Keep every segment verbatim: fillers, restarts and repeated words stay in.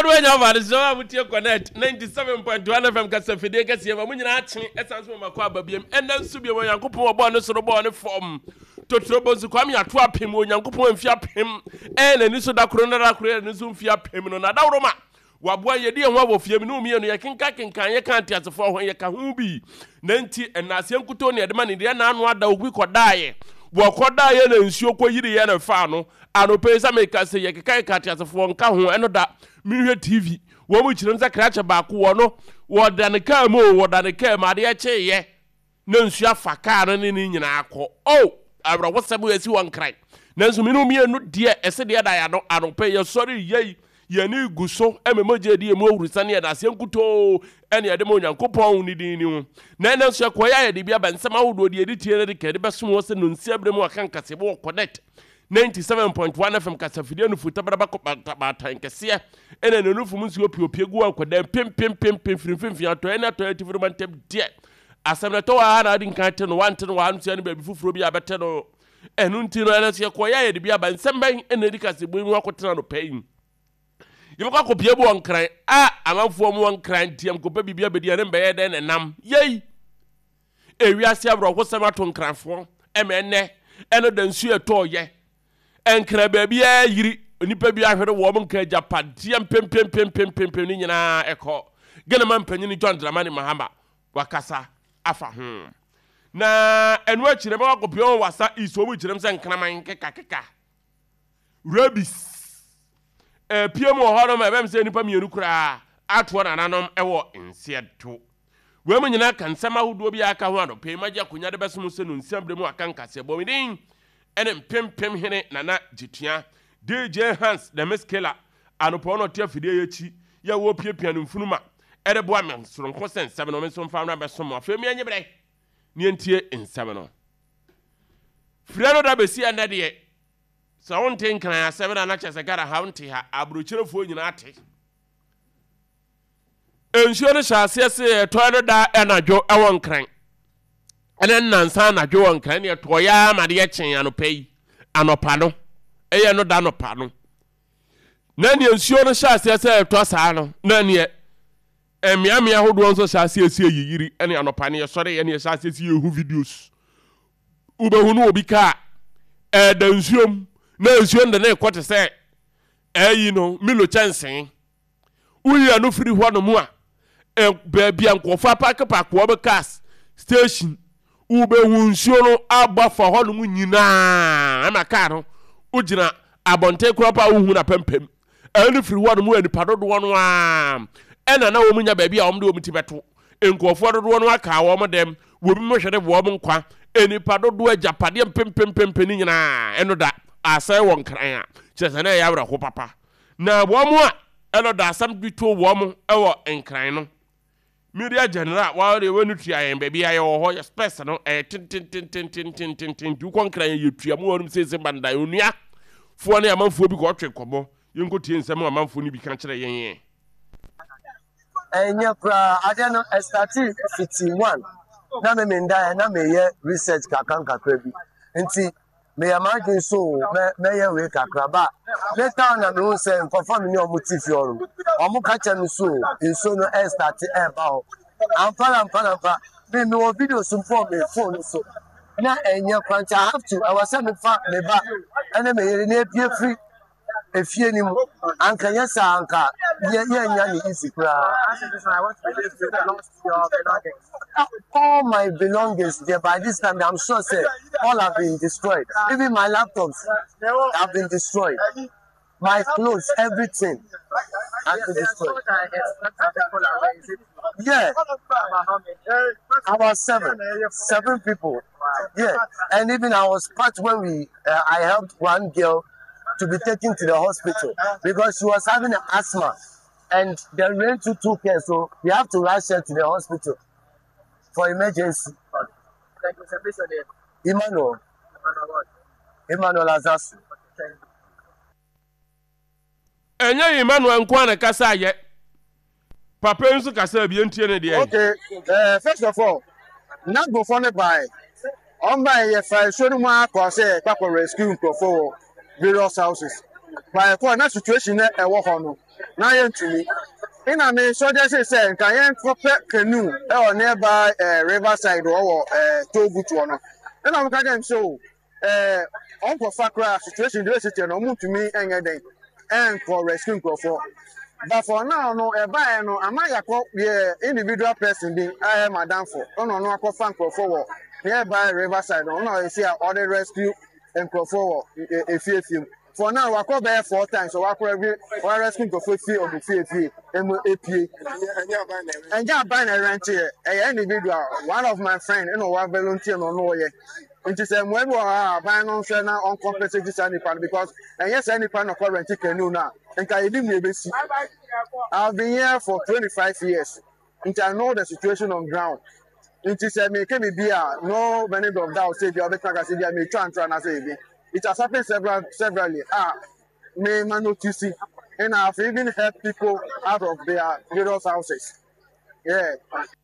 do nya over so amutie connect ninety-seven point one F M kasafide kase ba munyina achen esanso makwa babiem enda nsu bi mo yankopon obo ne soro bo ne form totrobo nsu kwam ya to apem onyankopon amfi apem e na ni so da kro na da kro ni so mfi apem no na dawro ma wabua ye de ho abofie mi no mi no ye kenka kenkan ye kan tiasefo ho ye ka ho bi nanti enase nkuto ne de ma ne de na anu ada obi kodaye wo kodaye na nsuo koyiri ye na fa no anope sa meka se ye kenka ka tiasefo nka ho eno da mihwe T V wo mu kirem za krache ba ko wo no wo da ne ka mo wo da ne ka ma de ye che ye na nsuo afaka no ne ni nyina akọ oh abra wosabu esi won krai nanso mi no mi enu de ese de da ya no anope ye sorry ye yani guso ememoje di emu awurusane da se nkuto ene yade mo nyankopon ni din ni ho na na so koya ye de bia bansama wodo de edi tie de kede besom wo se no nsiabre mu akan kase bo connect ninety-seven point one F M kasafide no futa braba ko batan kase ene no nufu munsi opiopie gu ankoda pem pem pem pem firimfimfi ato ene ato ativuru mantem die asamna to wa na din kan te no wante no wa antia no baby fufuro bi abete no enu ntino ene so koya ye de bia bansam ban ene di kase bo mu akotena no payin yimko ko pie bo onkran a amanfo mu onkran tiam ko pa bibia bedia ne mbeye den enam yei ewiase abro ko semato nkranfo emenne eno dansu etoye enkra babia yiri onipa bi ahwere wo mo nka Japan tiam pem pem pem pem pem pem ni nyina eko gene man panyini John Dramani Mahama wakasa afa hmm na enu akire ma ko pie wasa iso mu kirem se nkraman keka keka rabies eh pie mo ho no ma bem se nipa mienu kura ato na nanom ewo nsieto we mo nyina kan sama hudo bi aka ho ano pe magya kunya de beso se no nsiambre mu aka nkase bo midin ene pem pem hene nana jitua D J Hans the Miskela anopo no tia fide yechi ya wo pie pie no mfunuma ere bo amen soronko sen seven no me so mfa na beso mo afemi anye bre ne ntie nsem no freno da besi ande de so wonte nkran ya seven na chese gara ha wonte ha abrochirefo nyina ate ensuo no hyase se to no da enadwo ewon kran ene nansa na dwo won kran ne to ya ma de chen anopai anopa no eye no da anopa no na ne ensuo no hyase se to saa no na ne emia mia hodo nso hyase esi yiyiri ene anopa ne sore ye ne hyase esi ehu videos ubehu no obi ka e da ensuom na ensuo nde na ekote se eyi no milo chansen uyi anu free ho no mu a e baabi ankofa park park wo be cars station ube hunsuo no agbafa ho no mu nyina ama car no ugina abonte kropa uhu na pempem anu free ho no mu anipa dodo no a ena na wo munya baabi a wo mde wo mtibeto enkofo dodo no aka wo mo dem wo bi mo hwede wo mo nkwa enipa dodo agapade pempem pempem ni nyina eno da asai won kran a chese na ya wra ho papa na bo mo a eno da asam bi to wo mo ewo enkran no media general wa re wenu tua yen ba bia ye ho ye space no eh tin tin tin tin tin tin tin tin du kon kran ye tua mo wonu sese banda onua fo na amanfo bi ko twe kobo ye nkotie nsem amanfo ni bi kan kire yen yen enya pra ade no starting fifty-one na me menda na me ye research kakan kakra bi nti me imagine so me me ye we kakra ba later na me won say perform ni omuti oru omu ka che me so nso no e start e ba ho ampa ampa ampa me me o video so for me phone so na enya kwancha I have to I was say me fa me ba ene me ye na pie free efie ni mu anka yesa anka ye ye nya ni easy kra all my belongings there by this time I'm sure say all have been destroyed, even my laptops have been destroyed, my clothes, everything has been destroyed. Yeah, about seven seven people. Yeah, and even I was part when we uh, I helped one girl to be taken to the hospital because she was having asthma and the rain too took her, so we have to rush her to the hospital for emergency. Thank you, Emmanuel. Emmanuel Azasu. Enya Emmanuel nkwana kasa ye. Papa nso kasa bi entie ne de. Okay, uh, first of all, not go for the by. On by if I show them what I say, Papa rescue for various houses. By a situation, I walk on. na yɛntumi ina me suggest sɛ nka yɛnkɔpɛ canoe ɛwɔ nearby uh, riverside ɔwɔ uh, tollbooth hɔ no ɛna meka kyerɛ m sɛ o uh, ɔnkɔfa koraa situation de ɛsitɛ no ɔmotumi ɛnyɛ dɛn ɛnkɔ rescue nkurɔfoɔ but for now no ɛbaeɛ no ama yɛakɔ yɛ individual person bi ayɛ madamfo ɔno ɔno akɔfa nkurɔfoɔ wɔ nearby riverside no ɔno ɔyɛsi a ɔde rescue nkurɔfoɔ wɔ efiefie mu for now wakɔ bɛyɛ four times so wakɔ every one rescue nkurɔfoɔ fie ɔmo fiefie emu epie ɛnyɛ aban na ɛrɛnti yɛ ɛyɛ individual one of my friend ɛna ɔwɔ volunteer na ɔno ɔyɛ nti sɛ mmoa bi wɔ ha aban no nso na ɔncompensate saa nipa no because ɛnyɛ saa nipa no kɔ rɛnti canoe na nka yɛdi mu ebesi I've been here for twenty-five years nti I know the situation on ground nti sɛ meke bi bi a no benefit of doubt say bi a ɔbɛka ka say bi a me twa ntwa na say bi it has happened several severally ah me man notice and I've even helped people out of their various houses yeah.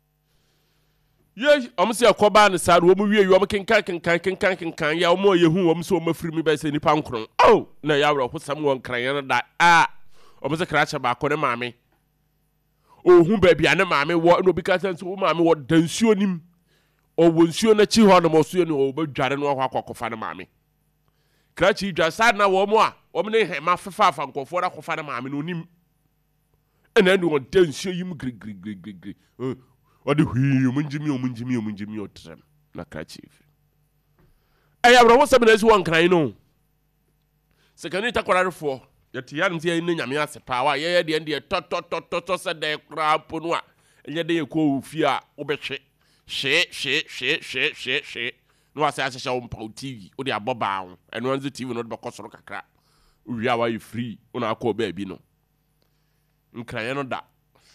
Yes, I'm say akoba ne sa wo mu wie wo kenkan kenkan kenkan kenkan ya wo ye hu wo so wo mafiri mi ba se nipa nkron oh na ya wro ho sam won kran ya da ah wo se kra cha ba ko ne maame o hu ba bia ne maame wo no bi ka sense wo maame wo dansuo nim o wo nsuo na chi ho no mo so ni o ba dware no ho akokofa ne maame kra chi dwa sa na wo mu a wo ne hema fefa afa nkofo da kofa ne maame no nim ena ni wo dansuo yim gri gri gri gri Odi hui omunjimi omunjimi omunjimi otrem na kachief. Eya bro wo se be na kran no. Se kan ita kwarare fo. Ye ti ya nti ye ne nyame asepa wa ye ye de de to to to to to se de kra ponu a. Enye de ye ko ofi a wo be hwe. Hwe hwe hwe hwe hwe hwe. No ase ahyehyɛ wo mpa T V. Wo de aboba ho. Eno anzi T V no de bekosoro kakra. Wi a wa yi free. Wo na akọ ba bi no. Nkran no da.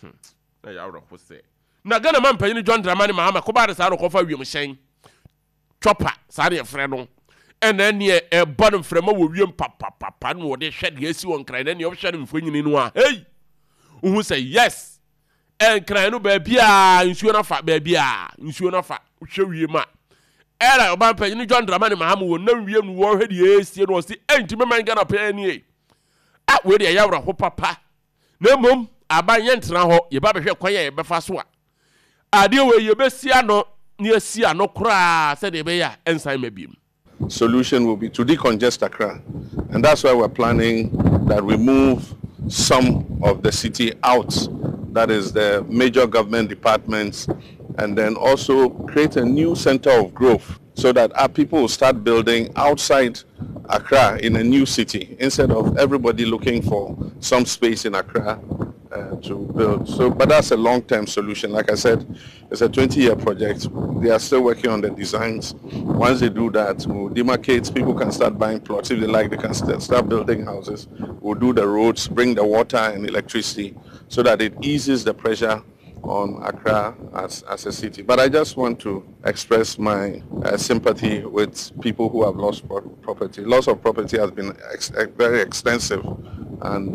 Eya bro wo se na Ghana man panyin John Dramani Mahama ko ba de sa ro kofa wiem hyen chopper sa de frɛ no ɛna ne e bɔ no frɛ ma wo wiem papa papa no wo de hwɛ de asi won kran na ne wo hwɛ no mfonyini no a hey uhu say yes en kran no ba bia nsuo na fa ba bia nsuo na fa hwɛ wiem a ɛra oba panyin John Dramani Mahama wo na wiem no wo hwɛ de asi no si entime man Ghana pa ni e a we de ya wra ho papa na mom aban ye ntena ho ye ba behwɛ kwan ye be fa so a ade we ye besia no ne asia no kra said e be ya ensan mabiem. Solution will be to decongest Accra, and that's why we're planning that we move some of the city out, that is the major government departments, and then also create a new center of growth so that our people will start building outside Accra in a new city instead of everybody looking for some space in Accra uh, to build. So, but that's a long-term solution. Like I said, it's a twenty-year project. They are still working on the designs. Once they do that, we'll demarcate. People can start buying plots. If they like, they can st start building houses. We'll do the roads, bring the water and electricity so that it eases the pressure on Accra as, as a city. But I just want to express my uh, sympathy with people who have lost pro property. Loss of property has been ex very extensive, and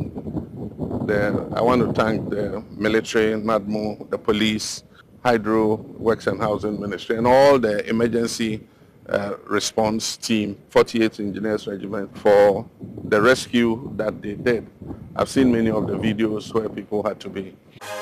um, the, I want to thank the military, NADMO, the police, Hydro, Works and Housing Ministry, and all the emergency uh, response team, forty-eighth Engineers Regiment, for the rescue that they did. I've seen many of the videos where people had to be.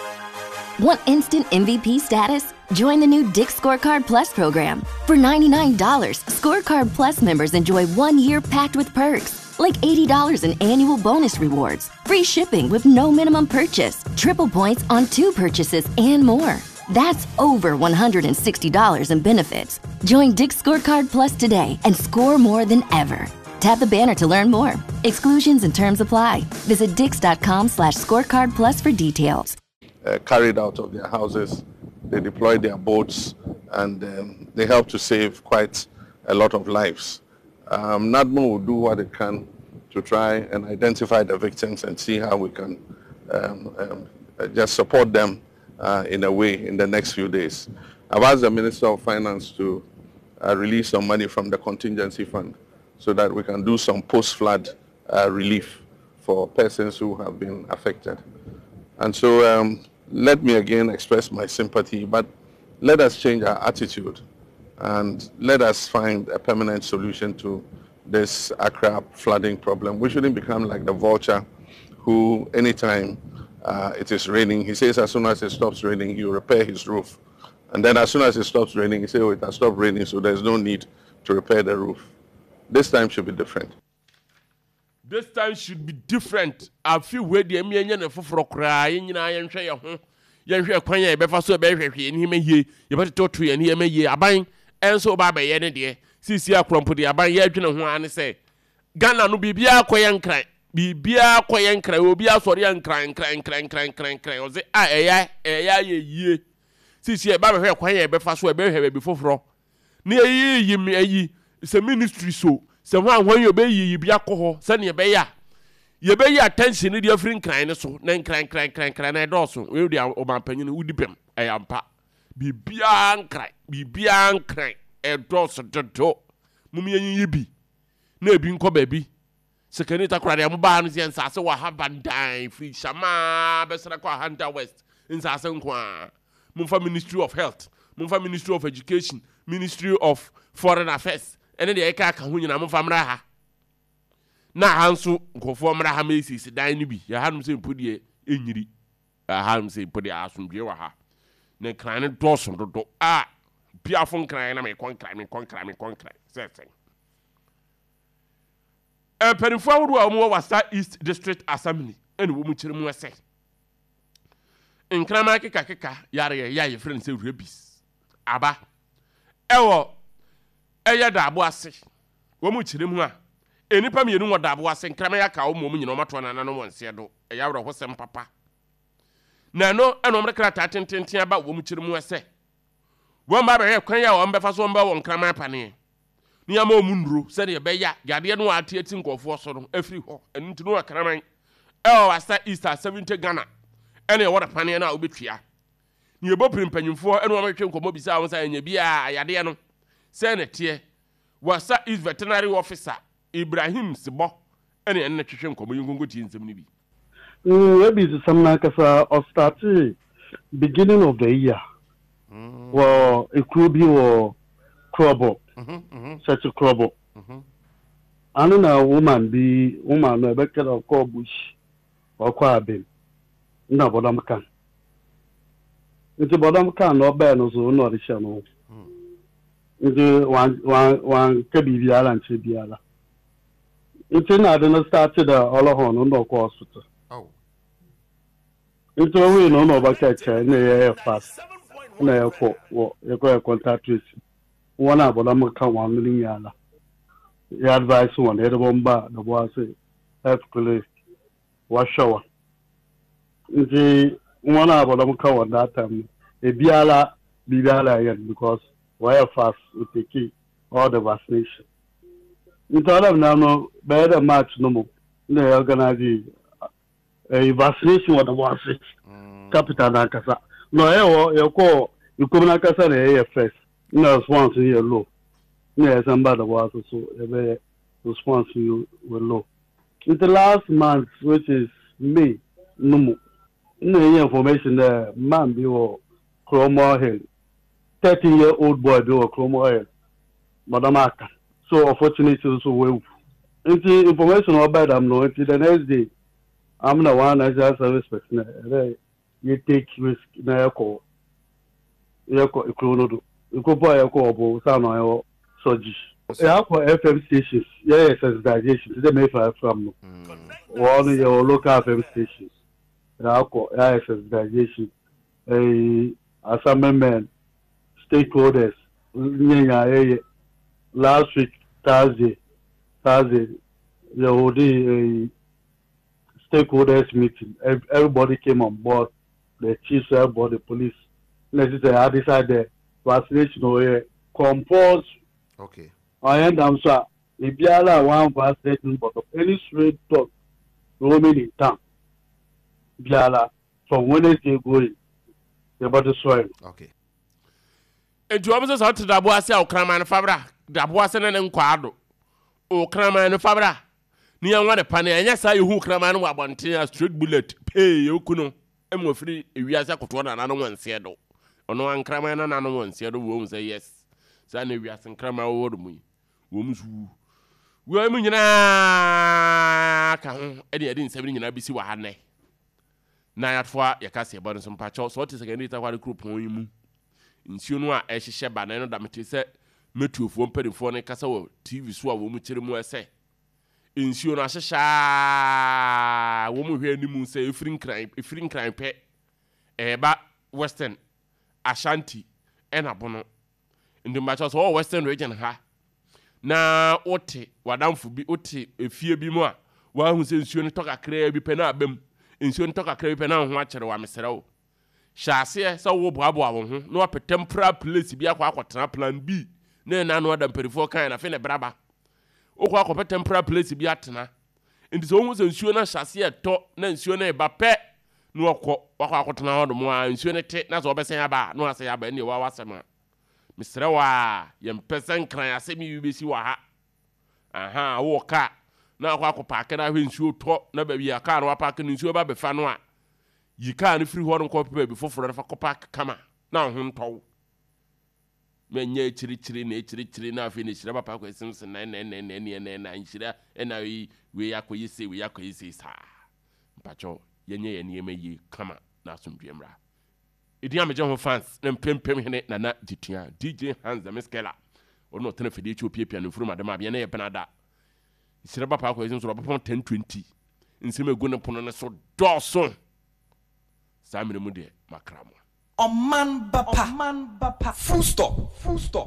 Want instant M V P status? Join the new Dick's Scorecard Plus program. For ninety-nine dollars, Scorecard Plus members enjoy one year packed with perks, like eighty dollars in annual bonus rewards, free shipping with no minimum purchase, triple points on two purchases, and more. That's over one hundred sixty dollars in benefits. Join Dick's Scorecard Plus today and score more than ever. Tap the banner to learn more. Exclusions and terms apply. Visit dix.com slash scorecard plus for details. Uh, carried out of their houses, they deployed their boats, and um, they helped to save quite a lot of lives. Um, NADMO will do what it can to try and identify the victims and see how we can um, um, uh, just support them uh, in a way in the next few days. I've asked the Minister of Finance to uh, release some money from the contingency fund so that we can do some post-flood uh, relief for persons who have been affected. And so um, let me again express my sympathy, but let us change our attitude and let us find a permanent solution to this Accra flooding problem. We shouldn't become like the vulture who anytime uh, it is raining, he says as soon as it stops raining, he will repair his roof. And then as soon as it stops raining, he says, oh, it has stopped raining, so there's no need to repair the roof. This time should be different. This time should be different. I feel where the me and for crying in iron tray. Young Quanya, Befaso, Berry, and him a year, you better talk to and hear me ye, a buying, and so by by any day. See, see, I crumple the abang yet, you know, one say, Ghana no be bia quayan cry, be bia quayan cry, will be a sorry and crying, crying, crying, crying, crying, crying, or say, ah, eh, eh, eh, ye. See, see, a baby hair quaya, Befaso, Berry before fro. Near ye, ye me, ye, it's a ministry so. Someone when you be ye be alcohol, send your beya. You be your attention in your friend crying so, then crying, crying, crying, crying, and also, will the Oban Penny who depend. I am pa. Be beyond cry, be beyond cry, and dross at the door. Mummy and ye be. No being co baby. Secondita cry, I'm barns and Sassa will have been dying, free Shama, Bessaraqa Hunter West, in Sassanqua. Mumfa Ministry of Health, Mumfa Ministry of Education, Ministry of Foreign Affairs. And then the Eka Kahun and Famraha. Now, Hansu, go for Maraha Macy's, Dine ya had him say put ye in I had him say put the ass from Biwaha. Then crying and Dawson to do ah, Piafon crying, I may con cry, me con cry, me con cry, says a penny forward was that East District Assembly, and woman Chirum was say. In Kramaki Kakaka, Yara, ya, your friend say rabies. Abba, Ewo. Eya dabuase wo mu chire mu a enipa mienu wo dabuase nkrama ya ka wo mu nyina mato na na no wonse do eya wro hosem papa na no eno mre krata tententen aba wo mu chire mu ese wo mba be kwan ya wo mba fa so mba wo nkrama pane ni ama mu nduro se de be ya gade no ati ati nkofo so no afiri ho enu nti no akraman e o wasa Easter seventy Ghana ene wo da pane na obetua ni ebo primpanyimfo eno wo metwe nkomo bisa wo sa nya bia ayade no Senator wasa is veterinary officer Ibrahim Sibo ene enne twehwe nkomo yungungu ti nsem ni bi. Mm maybe it's some like or start beginning of the year. Mm. Well, it could be or crobble. Mhm. Mhm. Such a crobble. Mhm. Anu na woman be woman no be ked of bush or kwabin. Na bodam kan. Nti bodam kan no be no so no risha no. Into one one one Kabiala and Chibiala. It's in I don't started the Olohon no hospital. Oh. It's a way no over catch in the air fast. No, you go a contact with one about them come one million yala. You advise one head of bomba, the boy say, have police, wash shower. The one about them come on that time. A biala, biala again because. Why fast we take all the vaccination. In all of now, by the March no more, they organize a vaccination with the vaccine. Capital Nakasa. No, you call you come Nakasa the A F S. No response in your law. No, somebody was also a response you were low. In the last month, which is May, no more. No information there, man, you were Cromwell Hill. thirteen year old boy do a chromo oil. Madam Aka. So unfortunately also well. Into information about them no until the next day. I'm the one as a service person. You take risk na your call. You call a chrono. You go buy a call for some or soji. Yeah, for F M stations. Yes, sensitization. They may fly from one of your local F M stations. Yeah, call yeah, sensitization. A assignment stakeholders last week Thursday Thursday they held a stakeholders meeting. Everybody came on board, the chiefs, everybody, the police. Necessarily I decided vaccination or compulsory. Okay. I end up so if you are one vaccination but of any straight dog roaming in town. Biala from Wednesday going about the soil. Okay. And you almost out to the Boise or Kraman Fabra, the Boasen and Quadro, or Kraman Fabra. Near one a panny, and yes, I who Kraman were one tear street bullet, pay you kuno, and we're free if you ask one another one said, or no one Kraman and another one said, won't say yes. Sandy, we are some Kraman over me. Wombs who we mu nyina ka ho e de ade nsɛm nyina bi si wa ha ne na yatoa yɛka se ɛbɔ no so mpakyɛw so ɔte secondary ta kwade kropon yi mu nsuo no a ɛhyehyɛ ba na no da mete sɛ metuofoɔ mpanimfoɔ ne kasa wɔ T V so a wɔ mu kyerɛ mu ɛsɛ nsuo no ahyehyɛ wɔ mu hwɛ anim sɛ ɛfiri nkran ɛfiri nkran pɛ ɛba Western Ashanti ɛna bono ndi mpakyɛw so wɔ Western region ha na wote wadamfo bi wote efie bi mu a wahu sɛ nsuo no tɔ kakra bi pɛ na abam nsuo no tɔ kakra bi pɛ na ho akyere wa mesrɛw hyase sɛ wo boaboa wo ho na wapɛ temporary place bi akɔ akɔtena plan B na na no adam perifo kan na fe ne braba okɔ akɔpɛ temporary place bi atena nti sɛ wo sɛ nsuo no hyase ɛtɔ na nsuo no eba pɛ na wakɔ wakɔ akɔtena hɔ do mo a nsuo no te na sɛ wɔbɛsɛn aba na wasɛn aba ne wa wasɛm a mesrɛw a yɛmpɛ sɛ nkran asɛm yi bɛsi wɔ ha aha wo ka na akɔ akɔ paake na hwɛ nsuo tɔ na baabi a kaa no wapaake no nsuo ba bɛfa no a yi kaa no firi hɔ no nkɔ baabi foforɔ no fa kɔ paake kama na ho ntɔw mɛnyɛ kyirikyiri na kyirikyiri na afei ne hyira papa akɔ esim se na na na na na na na nhyira ɛna yi we akɔ yi se we akɔ yi se saa mpakyɛw yɛnyɛ yɛ nneɛma yi kama na asomdwe mmra idi amegye ho fans na mpempem hene na na ditua D J Hans Miskela ono tena fedi Ethiopia piano furu madam abia na yɛ penada hyira papa akɔ esim so papa ten twenty nsem egu ne pono ne so dɔso saa mene mu de makramo Oman Bapa. Oman Bapa. Full stop. Full stop.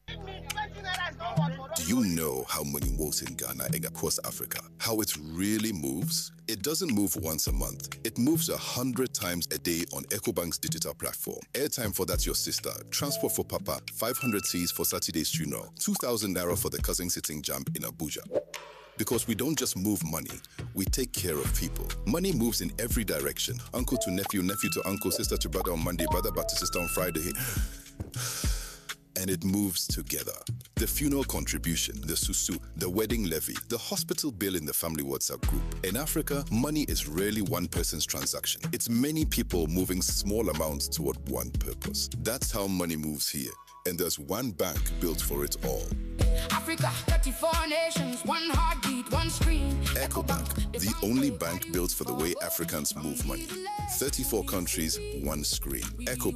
Do you know how money moves in Ghana and across Africa? How it really moves? It doesn't move once a month. It moves a hundred times a day on EcoBank's digital platform. Airtime for that's your sister. Transport for Papa. five hundred C's for Saturday's funeral. two thousand naira for the cousin sitting jump in Abuja. Because we don't just move money, we take care of people. Money moves in every direction. Uncle to nephew, nephew to uncle, sister to brother on Monday, brother back to sister on Friday. And it moves together. The funeral contribution, the susu, the wedding levy, the hospital bill in the family WhatsApp group. In Africa, money is rarely one person's transaction. It's many people moving small amounts toward one purpose. That's how money moves here. And there's one bank built for it all. Africa, thirty-four nations, one heartbeat, one screen. EcoBank, the only bank built for the way Africans move money. thirty-four countries, one screen. EcoBank.